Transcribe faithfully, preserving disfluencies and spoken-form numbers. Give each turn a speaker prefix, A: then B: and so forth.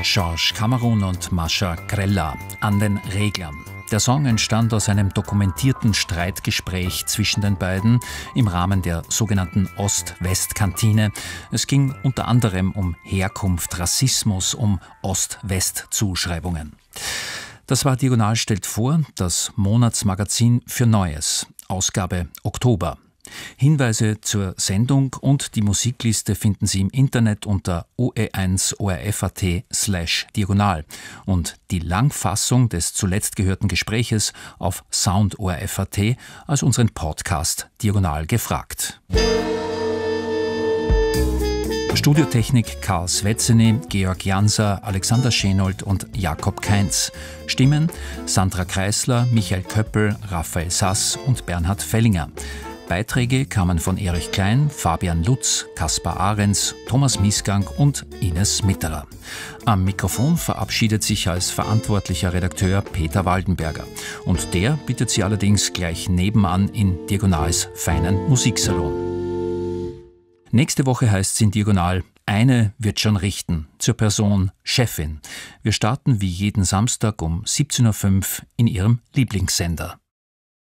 A: Georges Cameron und Mascha Grella, An den Reglern. Der Song entstand aus einem dokumentierten Streitgespräch zwischen den beiden im Rahmen der sogenannten Ost-West-Kantine. Es ging unter anderem um Herkunft, Rassismus, um Ost-West-Zuschreibungen. Das war Diagonal stellt vor, das Monatsmagazin für Neues, Ausgabe Oktober. Hinweise zur Sendung und die Musikliste finden Sie im Internet unter o e eins o r f punkt a t slash diagonal und die Langfassung des zuletzt gehörten Gespräches auf sound punkt o r f punkt a t als unseren Podcast Diagonal gefragt. Studiotechnik Karl Svetzeny, Georg Janser, Alexander Schenold und Jakob Kainz. Stimmen Sandra Kreisler, Michael Köppel, Raphael Sass und Bernhard Fellinger. Beiträge kamen von Erich Klein, Fabian Lutz, Kaspar Ahrens, Thomas Miesgang und Ines Mitterer. Am Mikrofon verabschiedet sich als verantwortlicher Redakteur Peter Waldenberger. Und der bittet Sie allerdings gleich nebenan in Diagonals feinen Musiksalon. Nächste Woche heißt es in Diagonal, eine wird schon richten, zur Person Chefin. Wir starten wie jeden Samstag um siebzehn Uhr fünf in Ihrem Lieblingssender.